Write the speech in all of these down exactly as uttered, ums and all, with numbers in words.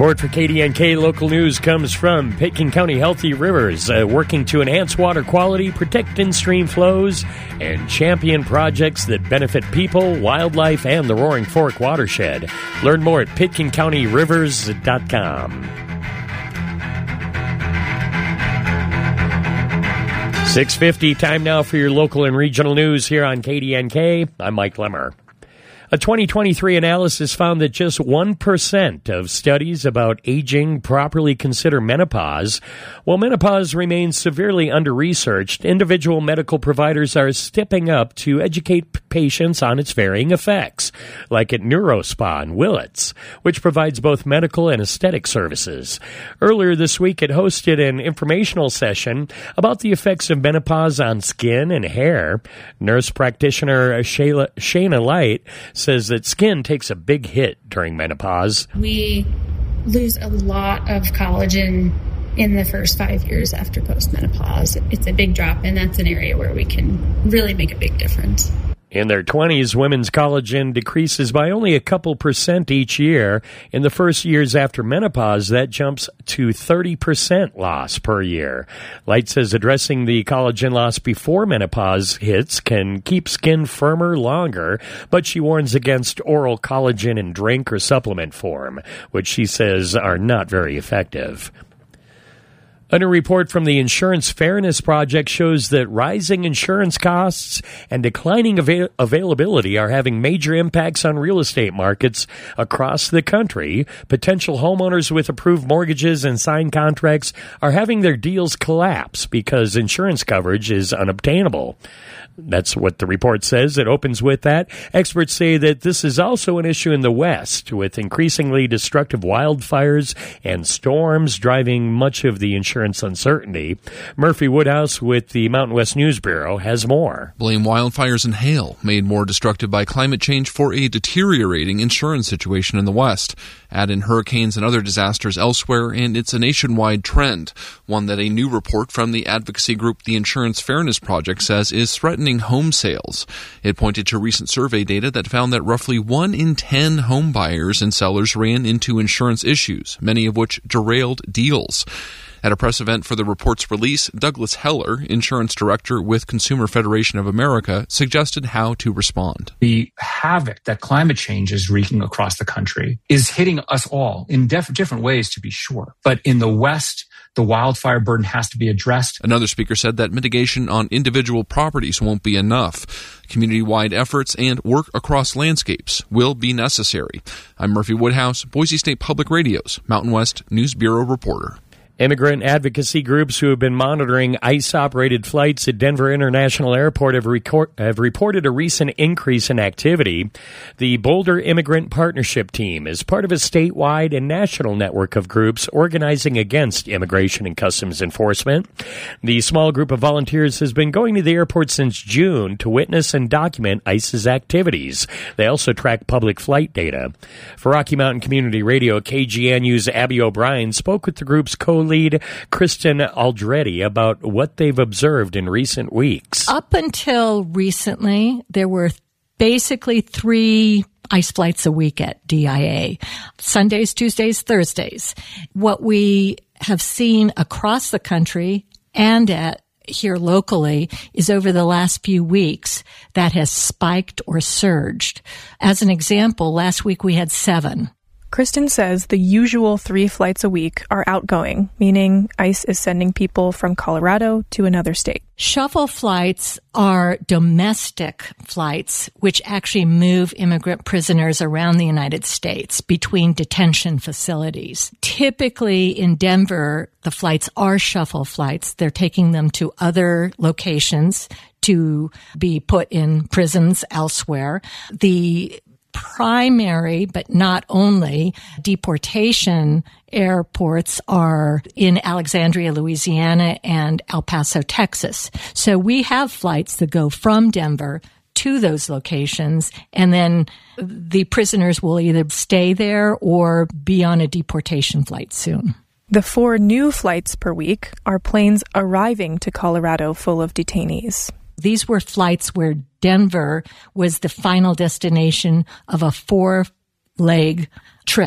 Support for K D N K Local News comes from Pitkin County Healthy Rivers, uh, working to enhance water quality, protect in-stream flows, and champion projects that benefit people, wildlife, and the Roaring Fork watershed. Learn more at pitkin county rivers dot com. six fifty, time now for your local and regional news here on K D N K. I'm Mike Lemmer. A twenty twenty-three analysis found that just one percent of studies about aging properly consider menopause. While menopause remains severely under-researched, individual medical providers are stepping up to educate patients on its varying effects, like at NeuroSpa in Willits, which provides both medical and aesthetic services. Earlier this week, it hosted an informational session about the effects of menopause on skin and hair. Nurse practitioner Shayla, Shayna Light says that skin takes a big hit during menopause. We lose a lot of collagen in the first five years after postmenopause. It's a big drop, and that's an area where we can really make a big difference. In their twenties, women's collagen decreases by only a couple percent each year. In the first years after menopause, that jumps to thirty percent loss per year. Light says addressing the collagen loss before menopause hits can keep skin firmer longer, but she warns against oral collagen in drink or supplement form, which she says are not very effective. A new report from the Insurance Fairness Project shows that rising insurance costs and declining avail- availability are having major impacts on real estate markets across the country. Potential homeowners with approved mortgages and signed contracts are having their deals collapse because insurance coverage is unobtainable. That's what the report says. It opens with that. Experts say that this is also an issue in the West, with increasingly destructive wildfires and storms driving much of the insurance uncertainty. Murphy Woodhouse with the Mountain West News Bureau has more. Blame wildfires and hail, made more destructive by climate change, for a deteriorating insurance situation in the West. Add in hurricanes and other disasters elsewhere, and it's a nationwide trend, one that a new report from the advocacy group The Insurance Fairness Project says is threatening home sales. It pointed to recent survey data that found that roughly one in ten home buyers and sellers ran into insurance issues, many of which derailed deals. At a press event for the report's release, Douglas Heller, insurance director with Consumer Federation of America, suggested how to respond. The havoc that climate change is wreaking across the country is hitting us all in def- different ways, to be sure. But in the West, the wildfire burden has to be addressed. Another speaker said that mitigation on individual properties won't be enough. Community-wide efforts and work across landscapes will be necessary. I'm Murphy Woodhouse, Boise State Public Radio's Mountain West News Bureau reporter. Immigrant advocacy groups who have been monitoring ICE-operated flights at Denver International Airport have, record, have reported a recent increase in activity. The Boulder Immigrant Partnership Team is part of a statewide and national network of groups organizing against immigration and customs enforcement. The small group of volunteers has been going to the airport since June to witness and document ICE's activities. They also track public flight data. For Rocky Mountain Community Radio, K G N U's Abby O'Brien spoke with the group's co-lead Kristen Aldretti about what they've observed in recent weeks. Up until recently, there were basically three ICE flights a week at D I A. Sundays, Tuesdays, Thursdays. What we have seen across the country and at here locally is over the last few weeks that has spiked or surged. As an example, last week we had seven. Kristen says the usual three flights a week are outgoing, meaning ICE is sending people from Colorado to another state. Shuffle flights are domestic flights, which actually move immigrant prisoners around the United States between detention facilities. Typically in Denver, the flights are shuffle flights. They're taking them to other locations to be put in prisons elsewhere. The primary, but not only, deportation airports are in Alexandria, Louisiana, and El Paso, Texas. So we have flights that go from Denver to those locations, and then the prisoners will either stay there or be on a deportation flight soon. The four new flights per week are planes arriving to Colorado full of detainees. These were flights where Denver was the final destination of a four-leg trip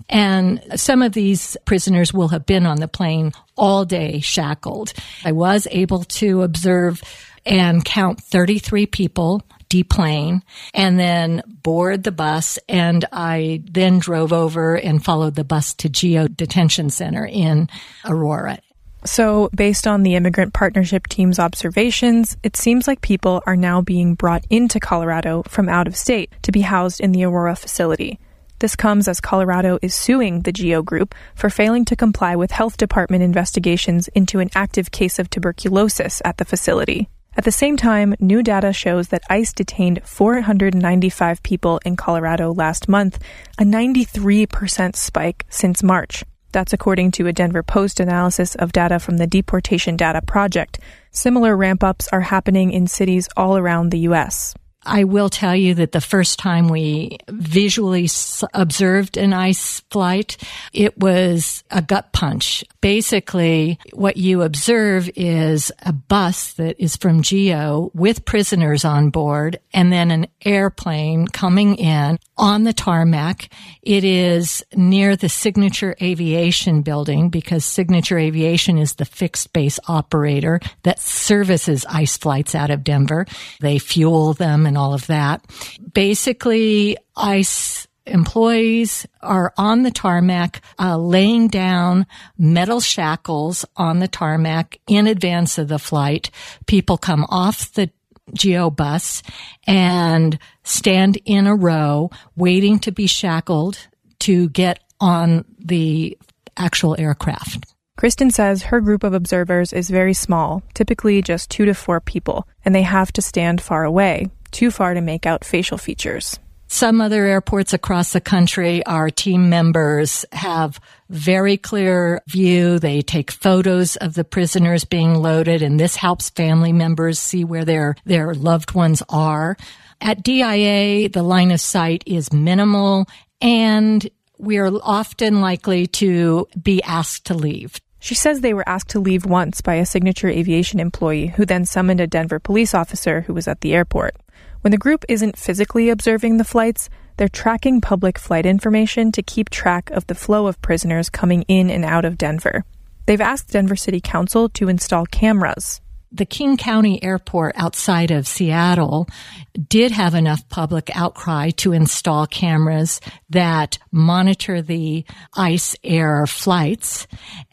And some of these prisoners will have been on the plane all day shackled. I was able to observe and count thirty-three people deplane and then board the bus. And I then drove over and followed the bus to Geo Detention Center in Aurora. So, based on the Immigrant Partnership Team's observations, it seems like people are now being brought into Colorado from out of state to be housed in the Aurora facility. This comes as Colorado is suing the GEO Group for failing to comply with health department investigations into an active case of tuberculosis at the facility. At the same time, new data shows that ICE detained four hundred ninety-five people in Colorado last month, a ninety-three percent spike since March. That's according to a Denver Post analysis of data from the Deportation Data Project. Similar ramp-ups are happening in cities all around the U S. I will tell you that the first time we visually observed an ICE flight, it was a gut punch. Basically, what you observe is a bus that is from GEO with prisoners on board, and then an airplane coming in on the tarmac. It is near the Signature Aviation building because Signature Aviation is the fixed base operator that services ICE flights out of Denver. They fuel them and all of that. Basically, ICE employees are on the tarmac, uh, laying down metal shackles on the tarmac in advance of the flight. People come off the GEO bus and stand in a row waiting to be shackled to get on the actual aircraft. Kristen says her group of observers is very small, typically just two to four people, and they have to stand far away, too far to make out facial features. Some other airports across the country, our team members have very clear view. They take photos of the prisoners being loaded, and this helps family members see where their, their loved ones are. At D I A, the line of sight is minimal, and we are often likely to be asked to leave. She says they were asked to leave once by a Signature Aviation employee who then summoned a Denver police officer who was at the airport. When the group isn't physically observing the flights, they're tracking public flight information to keep track of the flow of prisoners coming in and out of Denver. They've asked Denver City Council to install cameras. The King County Airport outside of Seattle did have enough public outcry to install cameras that monitor the ICE air flights.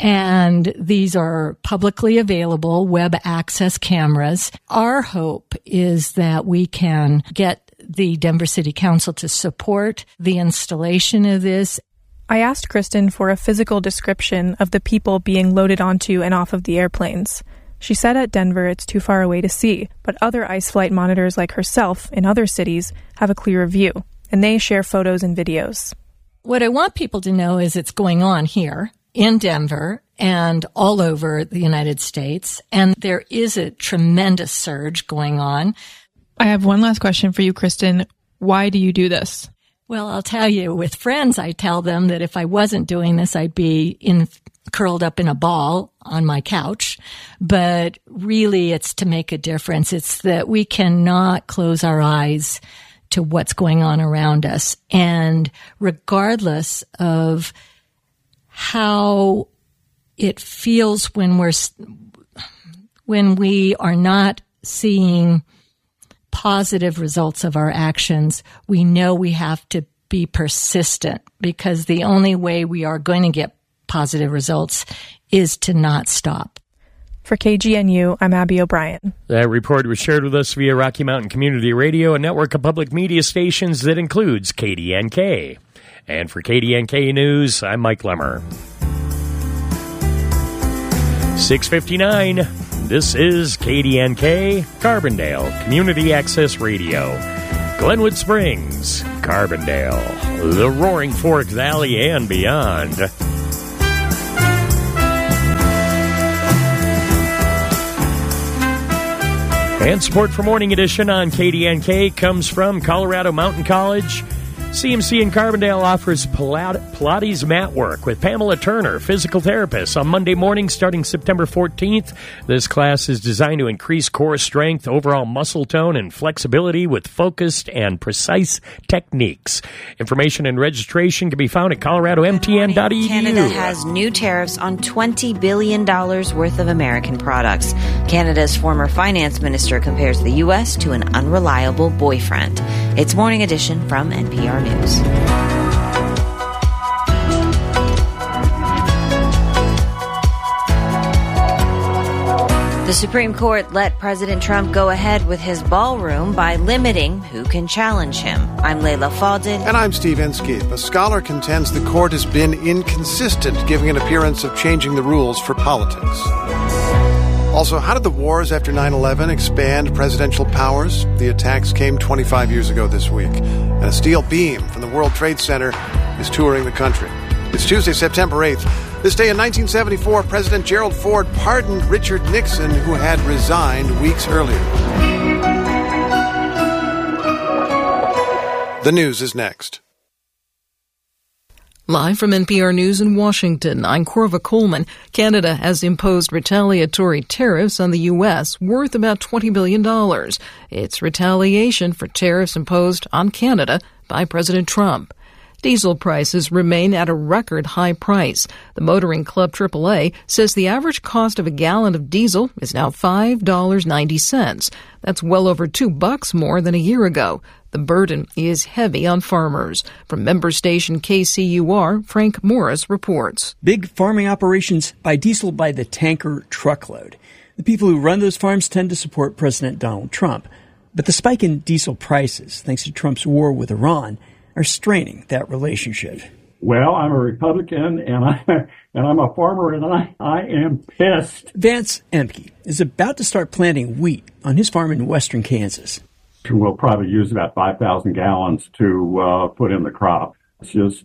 And these are publicly available web access cameras. Our hope is that we can get the Denver City Council to support the installation of this. I asked Kristen for a physical description of the people being loaded onto and off of the airplanes. She said at Denver it's too far away to see, but other ICE flight monitors like herself in other cities have a clearer view, and they share photos and videos. What I want people to know is it's going on here in Denver and all over the United States, and there is a tremendous surge going on. I have one last question for you, Kristen. Why do you do this? Well, I'll tell you, with friends, I tell them that if I wasn't doing this, I'd be in curled up in a ball on my couch. But really, it's to make a difference. It's that we cannot close our eyes to what's going on around us. And regardless of how it feels when we're, when we are not seeing positive results of our actions, we know we have to be persistent, because the only way we are going to get positive results is to not stop. For K G N U, I'm Abby O'Brien. That report was shared with us via Rocky Mountain Community Radio, a network of public media stations that includes K D N K. And for K D N K News, I'm Mike Lemmer. six fifty-nine, this is K D N K, Carbondale Community Access Radio. Glenwood Springs, Carbondale, the Roaring Fork Valley, and beyond. And support for Morning Edition on K D N K comes from Colorado Mountain College, C M C in Carbondale offers Pilates mat work with Pamela Turner, physical therapist, on Monday morning starting September fourteenth. This class is designed to increase core strength, overall muscle tone, and flexibility with focused and precise techniques. Information and registration can be found at colorado m t n dot e d u. Canada has new tariffs on twenty billion dollars worth of American products. Canada's former finance minister compares the U S to an unreliable boyfriend. It's Morning Edition from N P R News. The Supreme Court let President Trump go ahead with his ballroom by limiting who can challenge him. I'm Leila Fadel. And I'm Steve Inskeep. A scholar contends the court has been inconsistent, giving an appearance of changing the rules for politics. Also, how did the wars after nine eleven expand presidential powers? The attacks came twenty-five years ago this week, and a steel beam from the World Trade Center is touring the country. It's Tuesday, September eighth. This day in nineteen seventy-four, President Gerald Ford pardoned Richard Nixon, who had resigned weeks earlier. The news is next. Live from N P R News in Washington, I'm Corva Coleman. Canada has imposed retaliatory tariffs on the U S worth about twenty billion dollars. It's retaliation for tariffs imposed on Canada by President Trump. Diesel prices remain at a record high price. The Motoring Club triple A says the average cost of a gallon of diesel is now five dollars and ninety cents. That's well over two bucks more than a year ago. The burden is heavy on farmers. From member station K C U R, Frank Morris reports. Big farming operations buy diesel by the tanker truckload. The people who run those farms tend to support President Donald Trump. But the spike in diesel prices, thanks to Trump's war with Iran, are straining that relationship. Well, I'm a Republican, and, I, and I'm a farmer, and I, I am pissed. Vance Emke is about to start planting wheat on his farm in western Kansas. We'll probably use about five thousand gallons to uh, put in the crop. It's just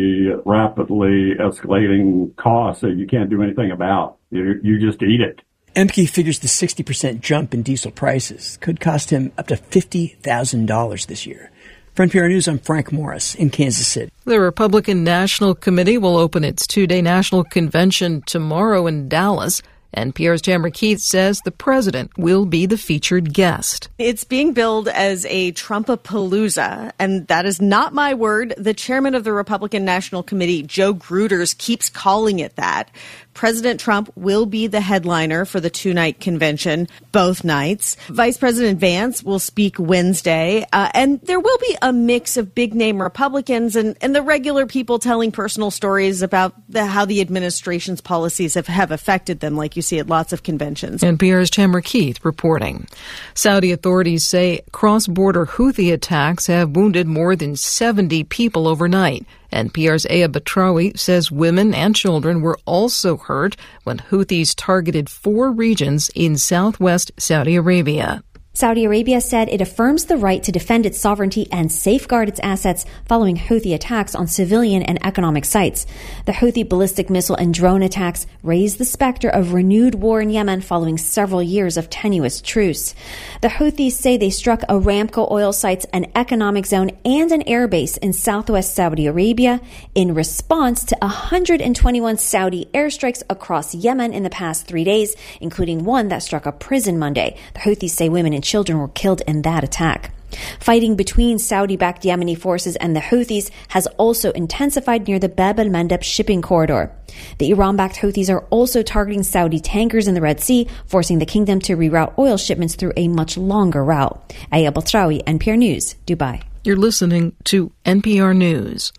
a rapidly escalating cost that you can't do anything about. You, you just eat it. Emke figures the sixty percent jump in diesel prices could cost him up to fifty thousand dollars this year. For N P R News, I'm Frank Morris in Kansas City. The Republican National Committee will open its two-day national convention tomorrow in Dallas. N P R's Tamara Keith says the president will be the featured guest. It's being billed as a Trumpapalooza, and that is not my word. The chairman of the Republican National Committee, Joe Gruters, keeps calling it that. President Trump will be the headliner for the two-night convention, both nights. Vice President Vance will speak Wednesday, uh, and there will be a mix of big-name Republicans and, and the regular people telling personal stories about the, how the administration's policies have, have affected them, like you see at lots of conventions. N P R's Tamara Keith reporting. Saudi authorities say cross-border Houthi attacks have wounded more than seventy people overnight. N P R's Aya Batrawi says women and children were also hurt when Houthis targeted four regions in southwest Saudi Arabia. Saudi Arabia said it affirms the right to defend its sovereignty and safeguard its assets following Houthi attacks on civilian and economic sites. The Houthi ballistic missile and drone attacks raised the specter of renewed war in Yemen following several years of tenuous truce. The Houthis say they struck Aramco oil sites, an economic zone, and an airbase in southwest Saudi Arabia in response to one hundred twenty-one Saudi airstrikes across Yemen in the past three days, including one that struck a prison Monday. The Houthis say women and children were killed in that attack. Fighting between Saudi-backed Yemeni forces and the Houthis has also intensified near the Bab al-Mandeb shipping corridor. The Iran-backed Houthis are also targeting Saudi tankers in the Red Sea, forcing the kingdom to reroute oil shipments through a much longer route. Aya Batrawi, N P R News, Dubai. You're listening to N P R News.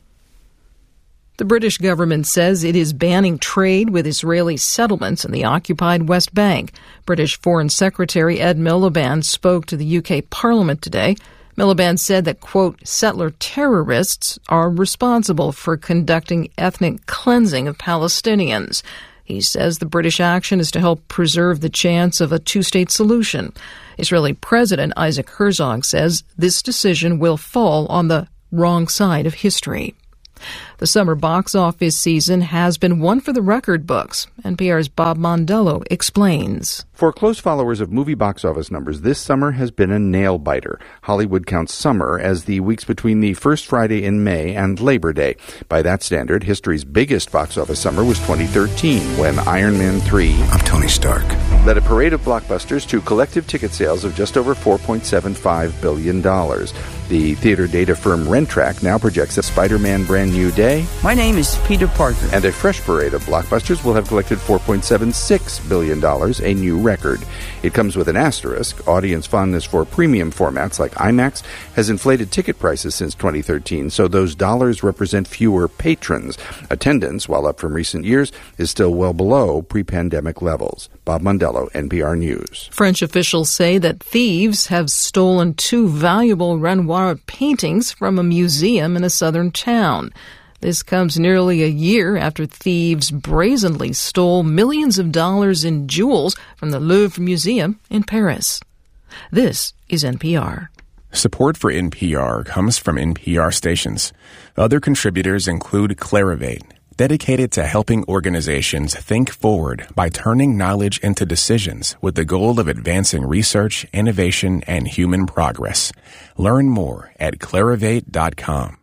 The British government says it is banning trade with Israeli settlements in the occupied West Bank. British Foreign Secretary Ed Miliband spoke to the U K Parliament today. Miliband said that, quote, settler terrorists are responsible for conducting ethnic cleansing of Palestinians. He says the British action is to help preserve the chance of a two-state solution. Israeli President Isaac Herzog says this decision will fall on the wrong side of history. The summer box office season has been one for the record books. N P R's Bob Mondello explains. For close followers of movie box office numbers, this summer has been a nail-biter. Hollywood counts summer as the weeks between the first Friday in May and Labor Day. By that standard, history's biggest box office summer was twenty thirteen, when Iron Man three, I'm Tony Stark, led a parade of blockbusters to collective ticket sales of just over four point seven five billion dollars. The theater data firm Rentrack now projects that Spider-Man Brand New Day, My name is Peter Parker, and a fresh parade of blockbusters will have collected four point seven six billion dollars, a new record. It comes with an asterisk. Audience fondness for premium formats like IMAX has inflated ticket prices since twenty thirteen, so those dollars represent fewer patrons. Attendance, while up from recent years, is still well below pre-pandemic levels. Bob Mondello, N P R News. French officials say that thieves have stolen two valuable Renoir paintings from a museum in a southern town. This comes nearly a year after thieves brazenly stole millions of dollars in jewels from the Louvre Museum in Paris. This is N P R. Support for N P R comes from N P R stations. Other contributors include Clarivate, dedicated to helping organizations think forward by turning knowledge into decisions with the goal of advancing research, innovation, and human progress. Learn more at clarivate dot com.